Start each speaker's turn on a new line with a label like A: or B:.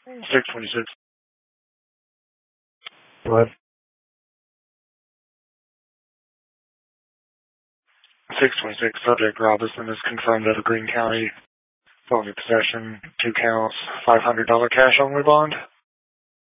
A: 626. Go ahead. 626. Subject Robinson is confirmed out of Greene County. Felony possession, 2 counts, $500 cash only bond.